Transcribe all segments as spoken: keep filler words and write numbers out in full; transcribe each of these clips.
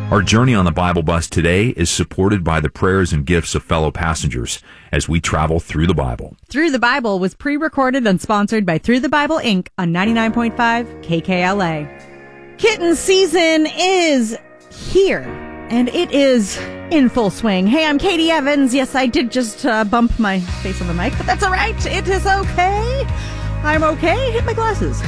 Our journey on the Bible Bus today is supported by the prayers and gifts of fellow passengers as we travel through the Bible. Through the Bible was pre-recorded and sponsored by Through the Bible, Incorporated on ninety-nine point five K K L A. Kitten season is here, and it is in full swing. Hey, I'm Katie Evans. Yes, I did just uh, bump my face on the mic, but that's all right. It is okay. I'm okay. Hit my glasses.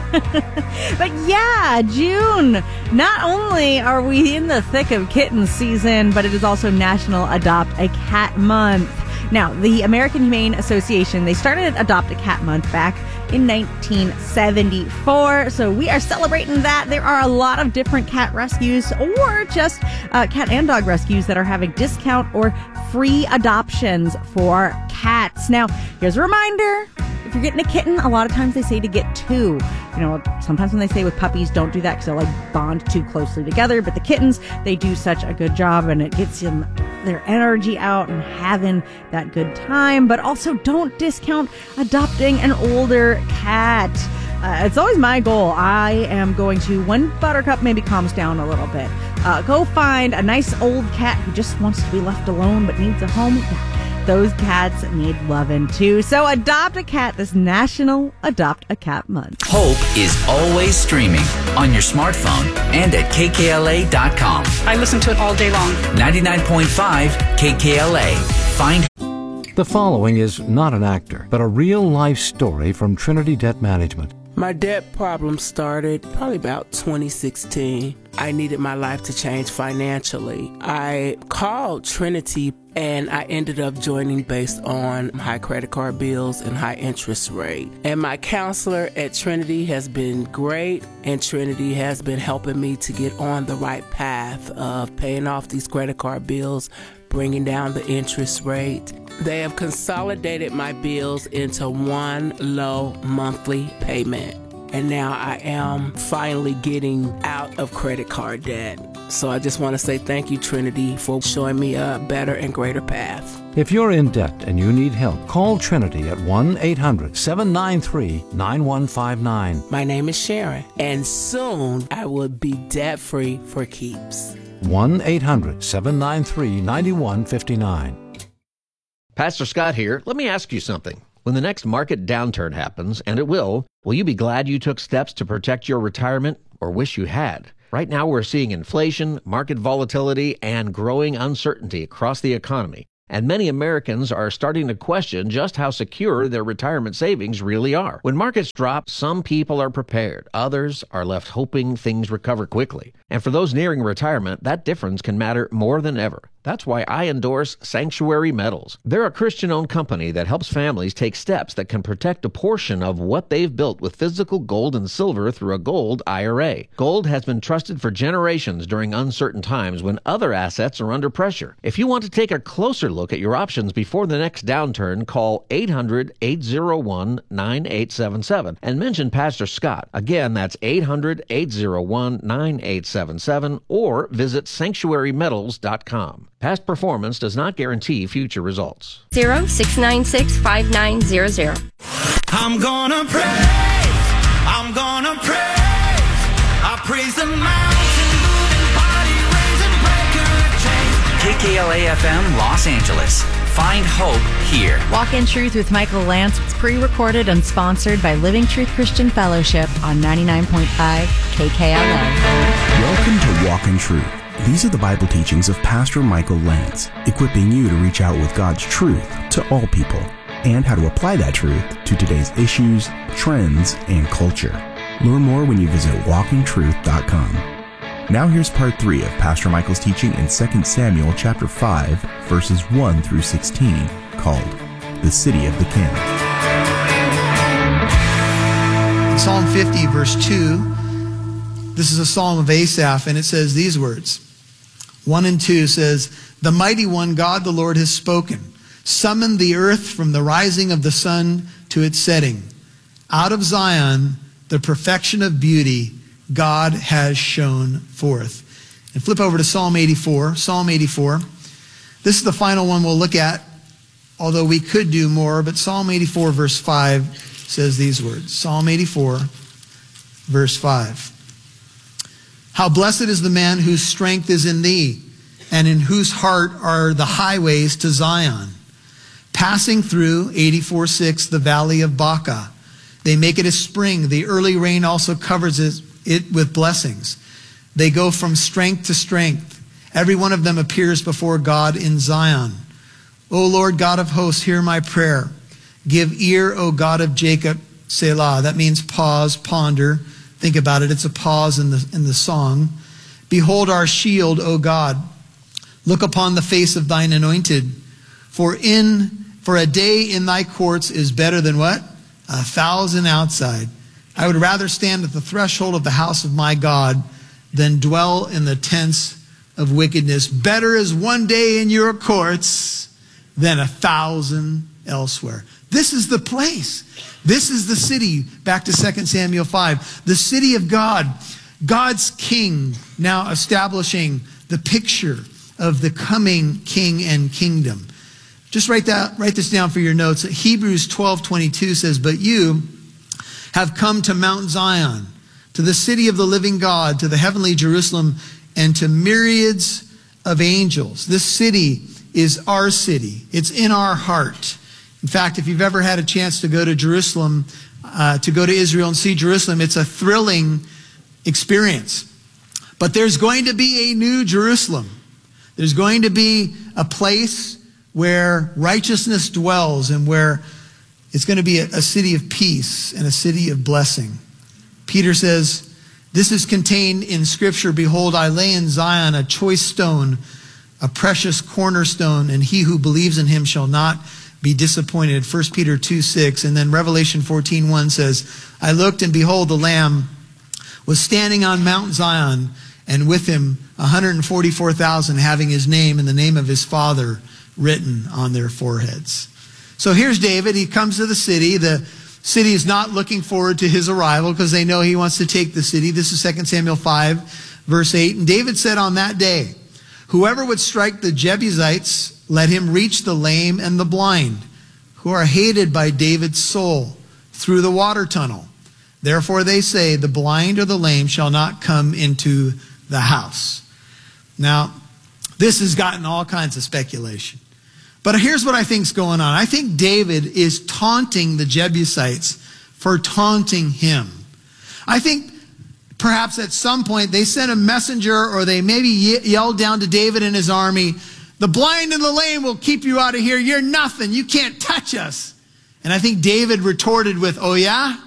But yeah, June. Not only are we in the thick of kitten season, but it is also National Adopt a Cat Month. Now, the American Humane Association, they started Adopt a Cat Month back in nineteen seventy-four. So we are celebrating that. There are a lot of different cat rescues or just uh, cat and dog rescues that are having discount or free adoptions for cats. Now, here's a reminder. If you're getting a kitten, a lot of times they say to get two. You know, sometimes when they say with puppies, don't do that because they'll like bond too closely together. But the kittens, they do such a good job, and it gets them their energy out and having that good time. But also don't discount adopting an older cat. Uh, it's always my goal. I am going to, when Buttercup maybe calms down a little bit, uh, go find a nice old cat who just wants to be left alone but needs a home. Yeah. Those cats need loving too. So adopt a cat this National Adopt a Cat Month. Hope is always streaming on your smartphone and at K K L A dot com. I listen to it all day long. ninety-nine point five K K L A. Find. The following is not an actor, but a real-life story from Trinity Debt Management. My debt problem started probably about twenty sixteen. I needed my life to change financially. I called Trinity and I ended up joining based on high credit card bills and high interest rate. And my counselor at Trinity has been great, and Trinity has been helping me to get on the right path of paying off these credit card bills, bringing down the interest rate. They have consolidated my bills into one low monthly payment. And now I am finally getting out of credit card debt. So I just want to say thank you, Trinity, for showing me a better and greater path. If you're in debt and you need help, call Trinity at one eight hundred seven nine three nine one five nine. My name is Sharon, and soon I will be debt-free for keeps. one eight hundred seven nine three nine one five nine. Pastor Scott here. Let me ask you something. When the next market downturn happens, and it will, will you be glad you took steps to protect your retirement, or wish you had? Right now we're seeing inflation, market volatility, and growing uncertainty across the economy. And many Americans are starting to question just how secure their retirement savings really are. When markets drop, some people are prepared. Others are left hoping things recover quickly. And for those nearing retirement, that difference can matter more than ever. That's why I endorse Sanctuary Metals. They're a Christian-owned company that helps families take steps that can protect a portion of what they've built with physical gold and silver through a gold I R A. Gold has been trusted for generations during uncertain times when other assets are under pressure. If you want to take a closer look at your options before the next downturn, call eight hundred eight oh one nine eight seven seven and mention Pastor Scott. Again, that's eight hundred eight oh one nine eight seven seven or visit sanctuary metals dot com. Past performance does not guarantee future results. zero six nine six five nine zero zero. I'm gonna praise, I'm gonna praise, I praise the mountain moving, body raising, breaker of chains. K K L A F M Los Angeles. Find hope here. Walk in Truth with Michael Lance. It's pre-recorded and sponsored by Living Truth Christian Fellowship on ninety-nine point five K K L A. Welcome to Walk in Truth. These are the Bible teachings of Pastor Michael Lance, equipping you to reach out with God's truth to all people and how to apply that truth to today's issues, trends, and culture. Learn more when you visit walk in truth dot com. Now here's part three of Pastor Michael's teaching in Second Samuel chapter five, verses one through sixteen, called The City of the King. Psalm fifty, verse two, this is a psalm of Asaph, and it says these words. one and two says, "The mighty one, God the Lord, has spoken. Summon the earth from the rising of the sun to its setting. Out of Zion, the perfection of beauty, God has shone forth." And flip over to Psalm eighty-four. Psalm eighty-four. This is the final one we'll look at, although we could do more, but Psalm eighty-four, verse five says these words. Psalm eighty-four, verse five. How blessed is the man whose strength is in thee, and in whose heart are the highways to Zion. Passing through, eighty-four six, the valley of Baca. They make it a spring. The early rain also covers it with blessings. They go from strength to strength. Every one of them appears before God in Zion. O Lord God of hosts, hear my prayer. Give ear, O God of Jacob, Selah. That means pause, ponder. Think about it. It's a pause in the, in the song. Behold our shield, O God. Look upon the face of thine anointed. For in for a day in thy courts is better than what? A thousand outside. I would rather stand at the threshold of the house of my God than dwell in the tents of wickedness. Better is one day in your courts than a thousand elsewhere. This is the place. This is the city. Back to Second Samuel five. The city of God. God's king now establishing the picture of the coming king and kingdom. Just write that, write this down for your notes. Hebrews twelve twenty-two says, but you have come to Mount Zion, to the city of the living God, to the heavenly Jerusalem, and to myriads of angels. This city is our city. It's in our heart. In fact, if you've ever had a chance to go to Jerusalem, uh, to go to Israel and see Jerusalem, it's a thrilling experience. But there's going to be a new Jerusalem. There's going to be a place where righteousness dwells and where it's going to be a, a city of peace and a city of blessing. Peter says, this is contained in Scripture. Behold, I lay in Zion a choice stone, a precious cornerstone, and he who believes in him shall not be disappointed. First Peter two six. And then Revelation fourteen one says, I looked and behold, the Lamb was standing on Mount Zion, and with him one hundred forty-four thousand, having his name and the name of his Father written on their foreheads. So here's David. He comes to the city. The city is not looking forward to his arrival because they know he wants to take the city. This is Second Samuel five, verse eight. And David said on that day, whoever would strike the Jebusites, let him reach the lame and the blind, who are hated by David's soul, through the water tunnel. Therefore they say, the blind or the lame shall not come into the house. Now, this has gotten all kinds of speculation. But here's what I think's going on. I think David is taunting the Jebusites for taunting him. I think perhaps at some point they sent a messenger, or they maybe yelled down to David and his army, the blind and the lame will keep you out of here. You're nothing. You can't touch us. And I think David retorted with, oh yeah?